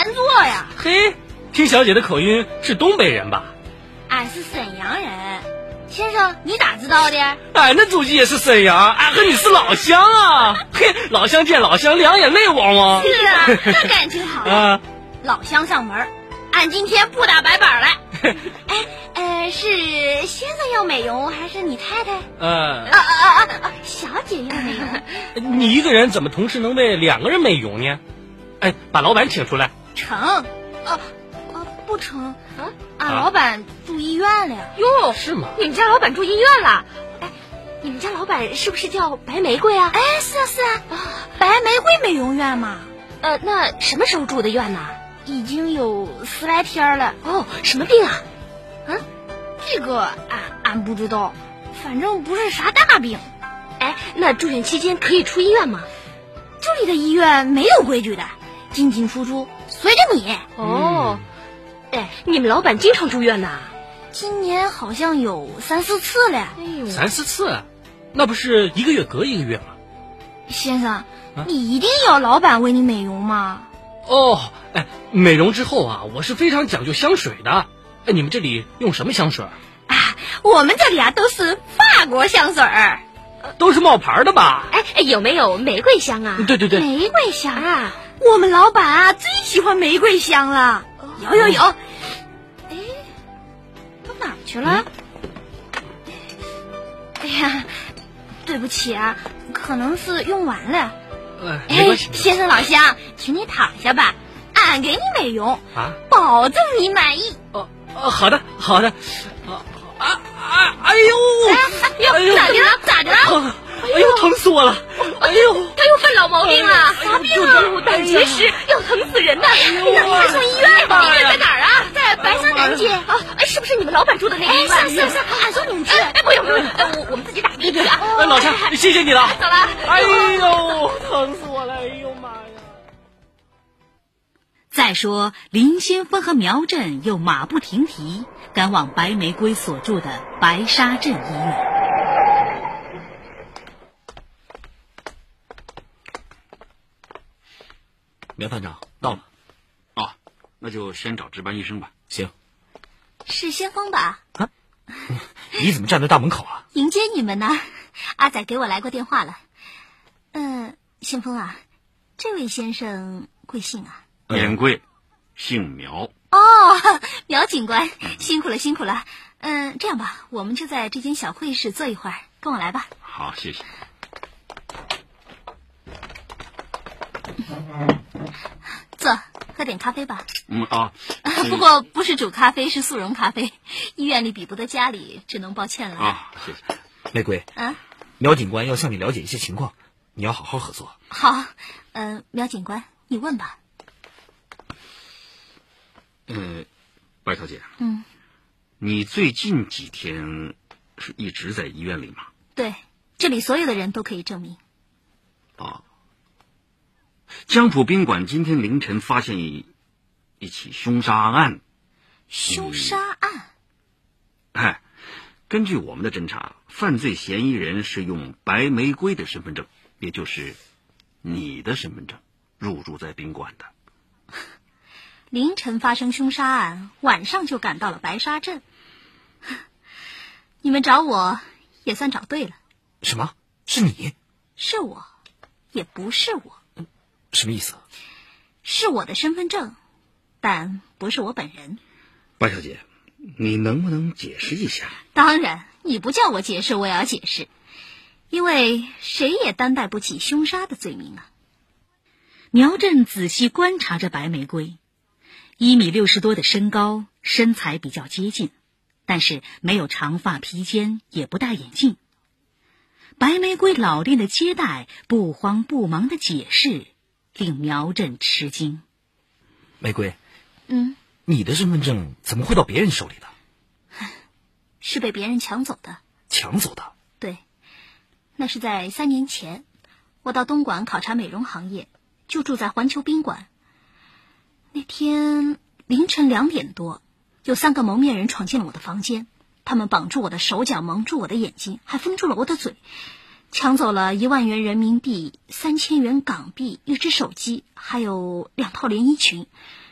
难做呀。 嘿，听小姐的口音是东北人吧？ 俺是沈阳人。先生，你咋知道的？ 俺的祖籍也是沈阳，俺和你是老乡啊！嘿，老乡见老乡，两眼泪汪汪。 是啊，那感情好啊！ 老乡上门，俺今天不打白板了。是先生要美容还是你太太？小姐要美容。 你一个人怎么同时能为2个人美容呢？哎，把老板请出来。 成？不成。俺老板住医院了呀。 哟， 是吗？ 你们家老板住医院了？哎，你们家老板是不是叫白玫瑰啊？ 哎，是啊，白玫瑰美容院嘛。 那什么时候住的院呢？ 已经有10来天了。 哦，什么病啊？ 这个俺不知道，反正不是啥大病。 哎，那住院期间可以出医院吗？ 这里的医院没有规矩的，进进出出随着你。 哦，哎，你们老板经常住院呐？ 今年好像有3、4次了。 哎呦 ，3、4次，那不是1个月隔1个月吗？ 先生，你一定要老板为你美容吗？ 哦，哎，美容之后啊，我是非常讲究香水的。哎，你们这里用什么香水？ 我们这里都是法国香水儿， 都是冒牌的吧？ 哎，有没有玫瑰香啊？ 对， 玫瑰香啊，我们老板最喜欢玫瑰香了。有。哎，到哪儿去了？哎呀，对不起啊，可能是用完了。 没关系。 先生老乡，请你躺下吧，俺给你美容啊， 保证你满意。 好的。哎呦， 咋的？ 哎呦，疼死我了！哎呦， 他又犯老毛病了， 啥病啊？ 胆结石，要疼死人的！ 那快送医院吧！ 医院在哪儿啊？ 在白沙南街。 是不是你们老板住的那个医院？ 是，俺送你们去。 不用，我们自己打的去啊。 老乡，谢谢你了。 走了。 哎呦，疼死我了！哎呦妈呀！ 再说，林先锋和苗振又马不停蹄赶往白玫瑰所住的白沙镇医院。 苗探长到了。 那就先找值班医生吧。 行。 是先锋吧？ 你怎么站在大门口啊？ 迎接你们呢。阿仔给我来过电话了。先锋啊，这位先生贵姓啊？ 免贵，姓苗。 苗警官，辛苦了。这样吧，我们就在这间小会议室坐一会儿，跟我来吧。 好，谢谢。 坐，喝点咖啡吧。 不过不是煮咖啡，是速溶咖啡。医院里比不得家里，只能抱歉了。 谢谢。 玫瑰，苗警官要向你了解一些情况，你要好好合作。 好，苗警官，你问吧。 白小姐，你最近几天是一直在医院里吗？ 对，这里所有的人都可以证明。 江浦宾馆今天凌晨发现一起凶杀案。 凶杀案？ 根据我们的侦查，犯罪嫌疑人是用白玫瑰的身份证，也就是你的身份证入住在宾馆的。 凌晨发生凶杀案，晚上就赶到了白沙镇。你们找我也算找对了。 什么？是你？ 是我，也不是我。 什么意思？ 是我的身份证，但不是我本人。 白小姐，你能不能解释一下？ 当然，你不叫我解释，我也要解释，因为谁也担待不起凶杀的罪名啊。 苗振仔细观察着白玫瑰，1米60多的身高，身材比较接近，但是没有长发披肩，也不戴眼镜。白玫瑰老练的接待，不慌不忙的解释，令苗振吃惊。 玫瑰，你的身份证怎么会到别人手里的？ 是被别人抢走的。 抢走的？ 对，那是在3年前，我到东莞考察美容行业，就住在环球宾馆。那天凌晨2点多，有3个蒙面人闯进了我的房间，他们绑住我的手脚，蒙住我的眼睛，还封住了我的嘴，抢走了1万元人民币、3000元港币、1只手机，还有2套连衣裙。